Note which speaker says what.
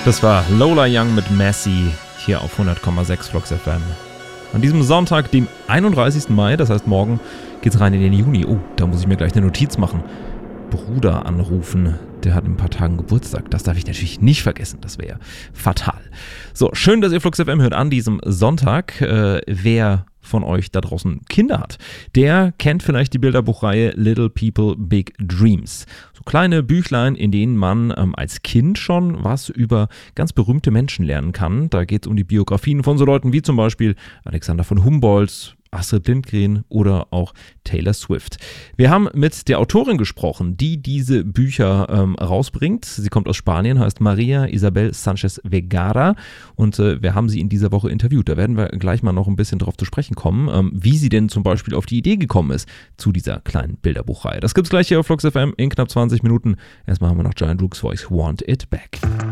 Speaker 1: Das war Lola Young mit Messi hier auf 100,6 Flux FM. An diesem Sonntag, dem 31. Mai, das heißt morgen, geht's rein in den Juni. Oh, da muss ich mir gleich eine Notiz machen. Bruder anrufen, der hat in ein paar Tagen Geburtstag. Das darf ich natürlich nicht vergessen, das wäre fatal. So, schön, dass ihr Flux FM hört an diesem Sonntag. Wer von euch da draußen Kinder hat, der kennt vielleicht die Bilderbuchreihe Little People Big Dreams. So kleine Büchlein, in denen man als Kind schon was über ganz berühmte Menschen lernen kann. Da geht es um die Biografien von so Leuten wie zum Beispiel Alexander von Humboldt, Astrid Lindgren oder auch Taylor Swift. Wir haben mit der Autorin gesprochen, die diese Bücher rausbringt. Sie kommt aus Spanien, heißt Maria Isabel Sanchez Vergara und wir haben sie in dieser Woche interviewt. Da werden wir gleich mal noch ein bisschen drauf zu sprechen kommen, wie sie denn zum Beispiel auf die Idee gekommen ist zu dieser kleinen Bilderbuchreihe. Das gibt's gleich hier auf Flux FM in knapp 20 Minuten. Erstmal haben wir noch Giant Rook's Voice, Want It Back.